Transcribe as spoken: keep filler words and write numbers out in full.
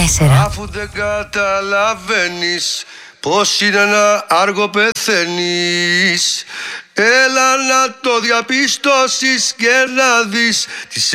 τέσσερα. Αφού δεν καταλαβαίνεις πως είναι να άργο πεθαίνεις, έλα να το διαπιστώσεις και να δεις τις